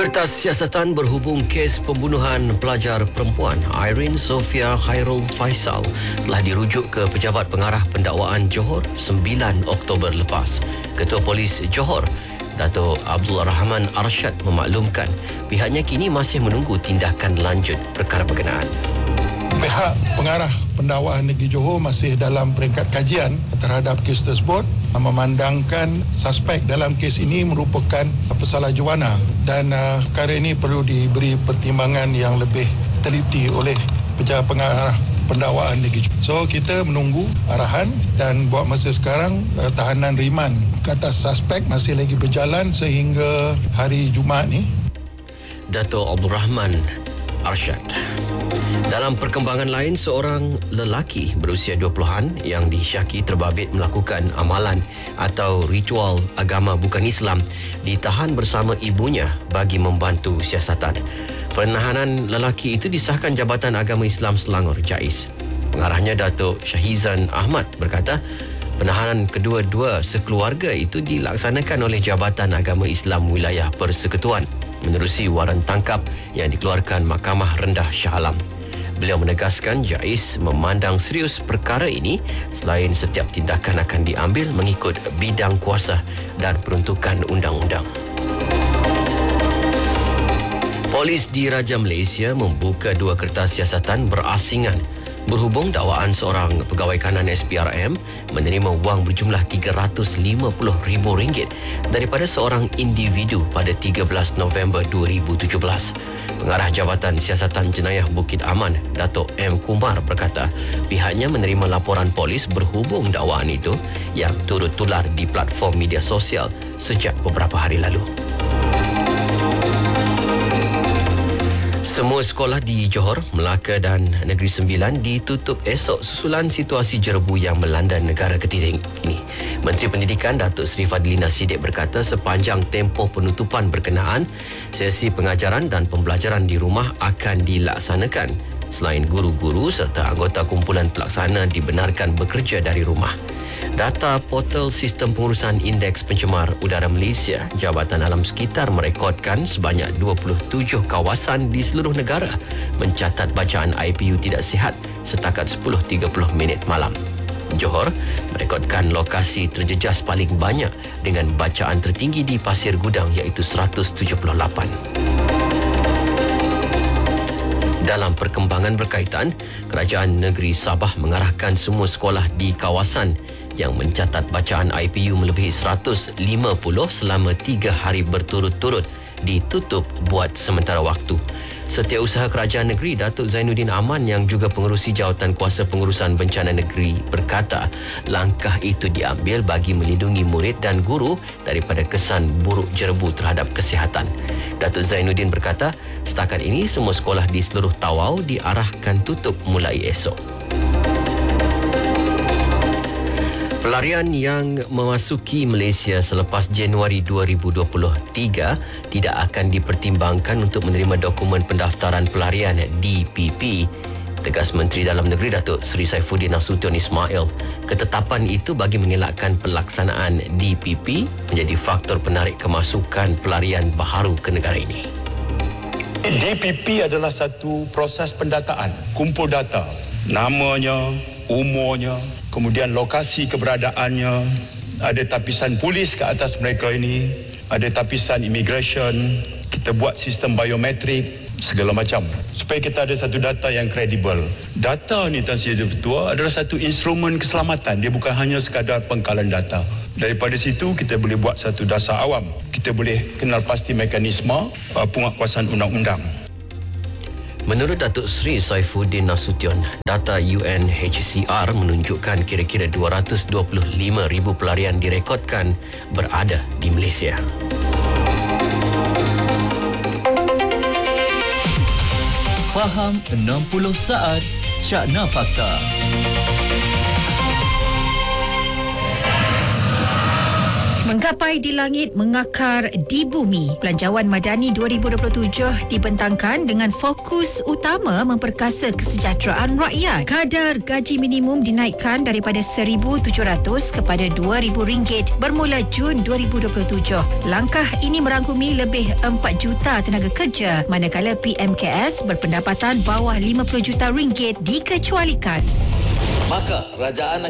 Kertas siasatan berhubung kes pembunuhan pelajar perempuan Irene Sofia Khairul Faisal telah dirujuk ke Pejabat Pengarah Pendakwaan Johor 9 Oktober lepas. Ketua Polis Johor, Dato' Abdul Rahman Arsyad memaklumkan pihaknya kini masih menunggu tindakan lanjut perkara berkenaan. Pihak Pengarah Pendakwaan Negeri Johor masih dalam peringkat kajian terhadap kes tersebut, memandangkan suspek dalam kes ini merupakan pesalah jwana dan perkara ini perlu diberi pertimbangan yang lebih teliti oleh Pejabat Pengarah Pendakwaan Negeri Johor. So kita menunggu arahan dan buat masa sekarang tahanan riman ke atas suspek masih lagi berjalan sehingga hari Jumaat ni. Dato' Abdul Rahman Arsyad. Dalam perkembangan lain, seorang lelaki berusia 20-an yang disyaki terbabit melakukan amalan atau ritual agama bukan Islam ditahan bersama ibunya bagi membantu siasatan. Penahanan lelaki itu disahkan Jabatan Agama Islam Selangor JAIS. Pengarahnya Datuk Syahizan Ahmad berkata, penahanan kedua-dua sekeluarga itu dilaksanakan oleh Jabatan Agama Islam Wilayah Persekutuan menerusi waran tangkap yang dikeluarkan Mahkamah Rendah Shah Alam. Beliau menegaskan JAIS memandang serius perkara ini selain setiap tindakan akan diambil mengikut bidang kuasa dan peruntukan undang-undang. Polis di Raja Malaysia membuka 2 kertas siasatan berasingan berhubung dakwaan seorang pegawai kanan SPRM menerima wang berjumlah RM350,000 daripada seorang individu pada 13 November 2017. Pengarah Jabatan Siasatan Jenayah Bukit Aman, Datuk M. Kumar berkata, pihaknya menerima laporan polis berhubung dakwaan itu yang turut tular di platform media sosial sejak beberapa hari lalu. Semua sekolah di Johor, Melaka dan Negeri Sembilan ditutup esok susulan situasi jerebu yang melanda negara ketiga ini. Menteri Pendidikan Datuk Seri Fadlina Siddiq berkata sepanjang tempoh penutupan berkenaan, sesi pengajaran dan pembelajaran di rumah akan dilaksanakan. Selain guru-guru serta anggota kumpulan pelaksana dibenarkan bekerja dari rumah. Data portal Sistem Pengurusan Indeks Pencemar Udara Malaysia, Jabatan Alam Sekitar merekodkan sebanyak 27 kawasan di seluruh negara mencatat bacaan IPU tidak sihat setakat 10.30 malam. Johor merekodkan lokasi terjejas paling banyak dengan bacaan tertinggi di Pasir Gudang iaitu 178. Dalam perkembangan berkaitan, Kerajaan Negeri Sabah mengarahkan semua sekolah di kawasan yang mencatat bacaan IPU melebihi 150 selama 3 hari berturut-turut ditutup buat sementara waktu. Setiausaha Kerajaan Negeri Datuk Zainuddin Aman yang juga pengerusi Jawatan Kuasa Pengurusan Bencana Negeri berkata, langkah itu diambil bagi melindungi murid dan guru daripada kesan buruk jerebu terhadap kesihatan. Datuk Zainuddin berkata, setakat ini semua sekolah di seluruh Tawau diarahkan tutup mulai esok. Pelarian yang memasuki Malaysia selepas Januari 2023 tidak akan dipertimbangkan untuk menerima dokumen pendaftaran pelarian DPP, tegas Menteri Dalam Negeri Datuk Seri Saifuddin Nasution Ismail. Ketetapan itu bagi mengelakkan pelaksanaan DPP menjadi faktor penarik kemasukan pelarian baharu ke negara ini. DPP adalah satu proses pendataan, kumpul data, namanya, umurnya, kemudian lokasi keberadaannya, ada tapisan polis ke atas mereka ini, ada tapisan immigration, kita buat sistem biometrik, segala macam, supaya kita ada satu data yang kredibel. Data ni, Tan Sri Ketua, adalah satu instrumen keselamatan, dia bukan hanya sekadar pengkalan data. Daripada situ kita boleh buat satu dasar awam, kita boleh kenal pasti mekanisme penguatkuasaan undang-undang. Menurut Datuk Seri Saifuddin Nasution, data UNHCR menunjukkan kira-kira 225,000 pelarian direkodkan berada di Malaysia. Faham 60 saat Cakna Fakta. Menggapai di langit, mengakar di bumi. Belanjawan Madani 2027 dibentangkan dengan fokus utama memperkasa kesejahteraan rakyat. Kadar gaji minimum dinaikkan daripada RM1,700 kepada RM2,000 bermula Jun 2027. Langkah ini merangkumi lebih 4 juta tenaga kerja, manakala PMKS berpendapatan bawah RM50 juta dikecualikan. Maka kerajaan